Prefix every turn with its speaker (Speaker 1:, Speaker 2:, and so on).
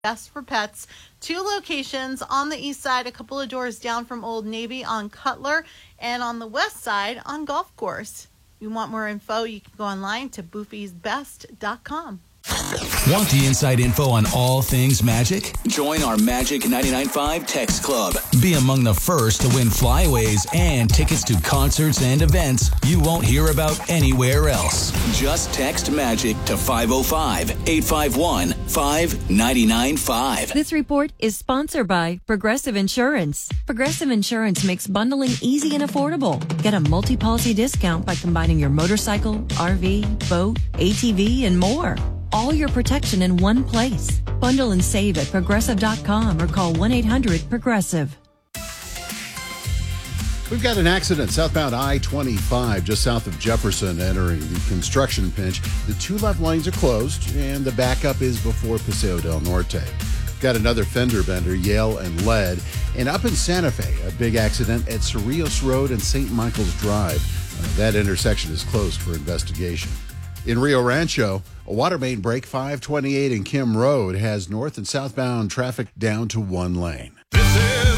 Speaker 1: Best for Pets. 2 locations on the east side, a couple of doors down from Old Navy on Cutler, and on the west side on Golf Course. If you want more info, you can go online to boofysbest.com.
Speaker 2: Want the inside info on all things magic? Join our Magic 99.5 Text Club. Be among the first to win flyaways and tickets to concerts and events you won't hear about anywhere else. Just text MAGIC to 505-851-5995.
Speaker 3: This report is sponsored by Progressive Insurance. Progressive Insurance makes bundling easy and affordable. Get a multi-policy discount by combining your motorcycle, RV, boat, ATV, and more. All your protection in one place. Bundle and save at Progressive.com or call 1-800-PROGRESSIVE.
Speaker 4: We've got an accident southbound I-25 just south of Jefferson entering the construction pinch. The 2 left lanes are closed and the backup is before Paseo del Norte. Got another fender bender, Yale and Lead. And up in Santa Fe, a big accident at Cerrillos Road and St. Michael's Drive. That intersection is closed for investigation. In Rio Rancho, a water main break 528 and Kim Road has north and southbound traffic down to 1 lane.
Speaker 5: This is